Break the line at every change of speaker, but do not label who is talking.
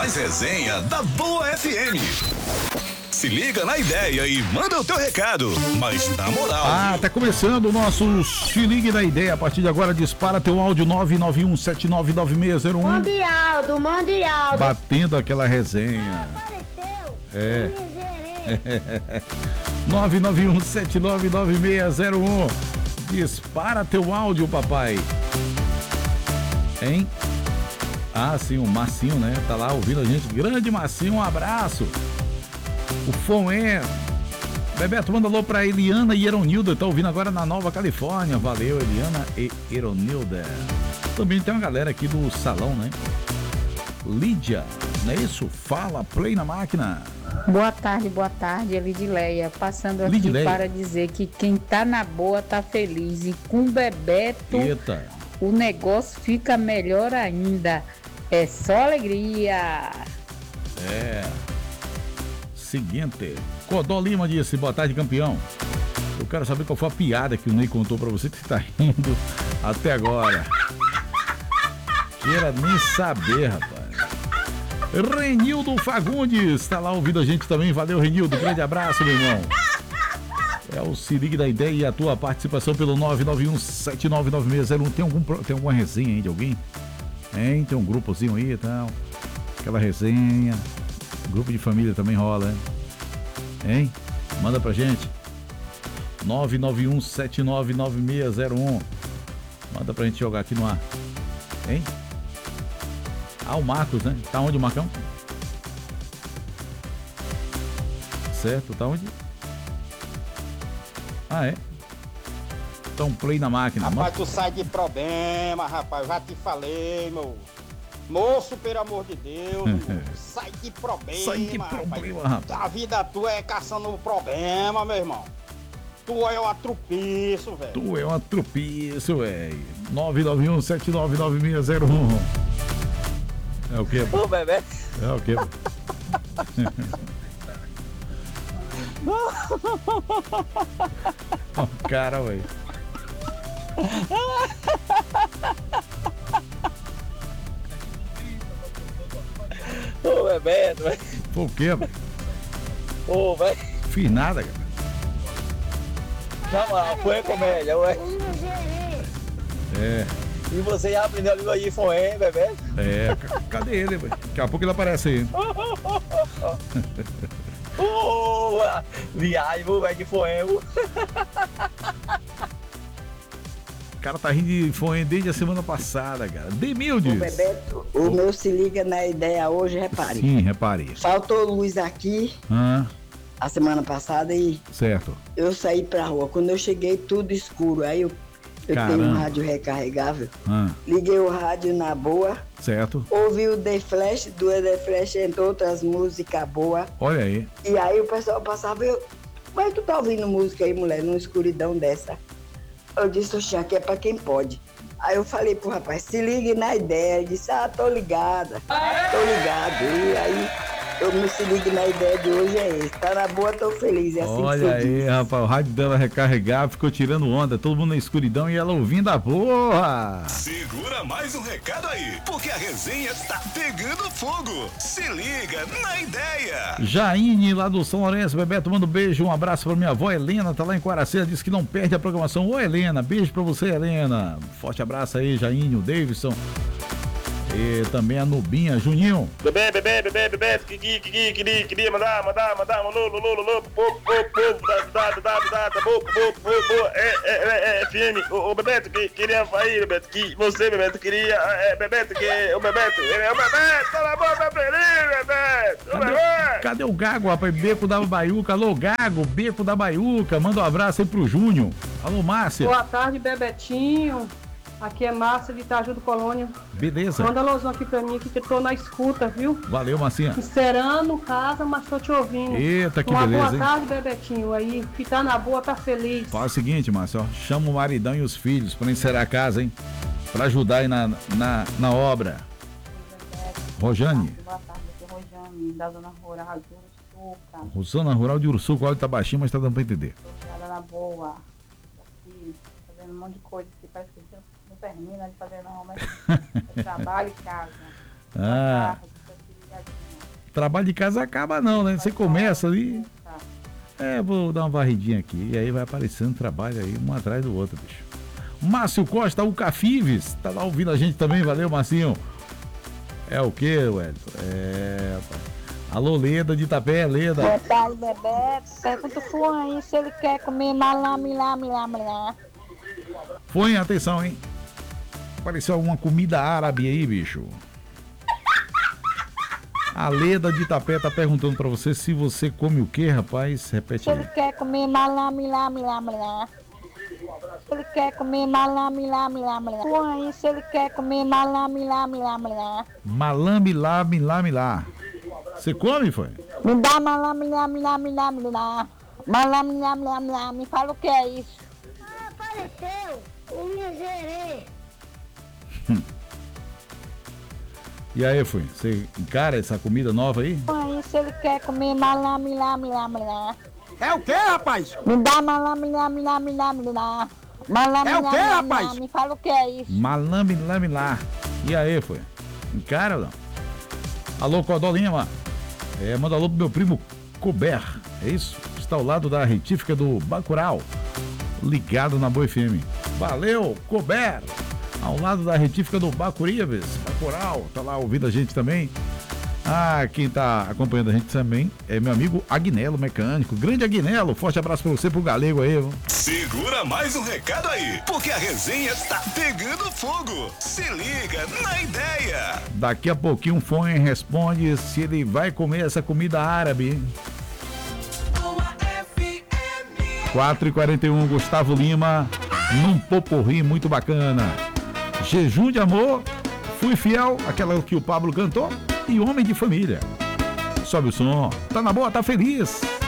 mais resenha da Boa FM. Se liga na ideia e manda o teu recado, mas na moral.
Tá começando o nosso Se Liga na Ideia. A partir de agora, dispara teu áudio 991799601.
Mande áudio.
Batendo aquela resenha.
É.
991799601. Dispara teu áudio, papai. Hein? Sim, o Marcinho, né? Tá lá ouvindo a gente. Grande Marcinho, um abraço. O Foné. Bebeto, manda alô pra Eliana e Eronilda. Tá ouvindo agora na Nova Califórnia. Valeu, Eliana e Eronilda. Também tem uma galera aqui do salão, né? Lídia, não é isso? Fala, play na máquina.
Boa tarde, é Lidileia. Passando aqui
Lidileia.
para dizer que quem tá na boa tá feliz. E com o Bebeto,
Eita.
o negócio fica melhor ainda. É só alegria.
Seguinte, Codó Lima disse, boa tarde, campeão. Eu quero saber qual foi a piada que o Ney contou pra você que você tá rindo até agora. Queira nem saber, rapaz. Renildo Fagundes tá lá ouvindo a gente também. Valeu, Renildo. Grande abraço, meu irmão. É o Se Liga da Ideia e a tua participação pelo 991799601. Tem alguma resenha aí de alguém? Hein? Tem um grupozinho aí e tal. Aquela resenha. Grupo de família também rola, hein? Manda pra gente. 991799601. Manda pra gente jogar aqui no ar. Hein? O Marcos, né? Tá onde o Marcão? Certo, tá onde? É? Então play na máquina.
Rapaz, tu sai de problema, rapaz. Já te falei, meu. Moço, pelo amor de Deus. Sai de problema.
Sai de problema, rapaz.
A vida tua é caçando problema, meu irmão. Tu é um atrupiço, velho.
Tu é um atrupiço, velho. 991799601. É o quê?
Ô, bebê.
É o quê? Ó, cara, velho.
Ô, bebê, velho.
Pô, o quê, velho?
Ô, velho.
Fiz nada, cara.
Na moral, foi comédia, ué. E você já aprendeu a língua de Foé, bebê?
Cadê ele, velho? Daqui a pouco ele aparece aí.
Viagem, velho, de Foé.
O cara tá rindo de fone desde a semana passada, cara. Demildes.
O Bebeto, o meu Se Liga na Ideia hoje, repare.
Sim, repare.
Faltou luz aqui a semana passada e
Certo.
eu saí pra rua. Quando eu cheguei, tudo escuro. Aí eu tenho um rádio recarregável. Liguei o rádio na boa.
Certo.
Ouvi o The Flash, do The Flash, entre outras músicas boas.
Olha aí.
E aí o pessoal passava e eu... Mas tu tá ouvindo música aí, mulher, numa escuridão dessa? Eu disse, oxe, aqui é pra quem pode. Aí eu falei pro rapaz, se ligue na ideia. Ele disse, tô ligada. Tô ligado. E aí, eu me se ligue na ideia de hoje é esse. Tá na boa, tô feliz. É assim
Olha
que você
aí,
diz.
rapaz, o rádio dela recarregava, ficou tirando onda, todo mundo na escuridão e ela ouvindo a porra.
Segura mais um recado aí, porque a resenha tá pegando fogo. Se liga na ideia.
Jaine, lá do São Lourenço, Bebeto, manda um beijo, um abraço pra minha avó Helena, tá lá em Guaracema, disse que não perde a programação. Ô Helena, beijo pra você, Helena. Forte abraço aí, Jaine, o Davidson. E também a Nubinha, Juninho.
Bebê, queria mandar, alô, povo, FM, o Bebeto, queria aí, Bebeto, que você, Bebeto, queria, Bebeto, que o Bebeto, tá na boca feliz, Bebeto,
Cadê o Gago, rapaz? Beco da Baiuca, alô, Gago, Beco da Baiuca, manda um abraço aí pro Júnior. Alô, Márcia.
Boa tarde, Bebetinho. Aqui é Márcia de Itaju do Colônia.
Beleza.
Manda alôzão aqui pra mim, que eu tô na escuta, viu?
Valeu, Marcinha.
Esperando casa, mas tô te ouvindo.
Eita, que
Uma
beleza,
boa
hein?
tarde, Bebetinho. Aí, que tá na boa, tá feliz.
Fala o seguinte, Márcia, ó, chama o maridão e os filhos pra encerrar a casa, hein? Pra ajudar aí na obra. Rojane.
Boa tarde, aqui é Rojane, da Zona Rural de Uruçuca.
Zona Rural de Uruçuca, o áudio tá baixinho, mas tá dando pra entender.
Obrigada na boa. Aqui, fazendo um monte de coisa que parece que não termina de fazer não, mas é trabalho e casa. Boa tarde, tô aqui ligadinho.
trabalho de casa acaba não, né? Você começa ali, vou dar uma varridinha aqui, e aí vai aparecendo trabalho aí, um atrás do outro, bicho. Márcio Costa, o Cafives, tá lá ouvindo a gente também, valeu, Marcinho. É o quê, Wellington? Alô, Leda de Itapé, Leda.
Boa tarde, Bebeto. Pergunta o Fuan aí se ele quer comer malame.
Fuan, atenção, hein? Apareceu alguma comida árabe aí, bicho. A Leda de Itapé tá perguntando pra você se você come o quê, rapaz? Repete aí.
Se ele quer comer malame. Se ele quer comer malame. Fuan aí se ele quer comer malame.
Malame lá. Você come, foi?
Me dá malame. Me fala o que é isso.
Apareceu o miserê.
E aí, foi? Você encara essa comida nova aí?
Aí, se ele quer comer malame.
É o quê, rapaz?
Me dá malame.
É o quê, rapaz?
Me fala o que é isso.
Malame lá. E aí, foi? Encara ou não? Alô, Codolima. Manda alô pro meu primo Cober. É isso? Está ao lado da retífica do Bacurau. Ligado na Boa FM. Valeu, Cober. Ao lado da retífica do Bacurives. Bacurau. Tá lá ouvindo a gente também. Quem tá acompanhando a gente também é meu amigo Agnello Mecânico. Grande Agnello. Forte abraço pra você, pro galego aí.
Segura mais um recado aí, porque a resenha tá pegando fogo. Se liga na ideia.
Daqui a pouquinho o Fone responde se ele vai comer essa comida árabe. 4h41, Gustavo Lima, num poporri muito bacana. Jejum de amor, fui fiel, aquela que o Pablo cantou, e homem de família. Sobe o som, tá na boa, tá feliz.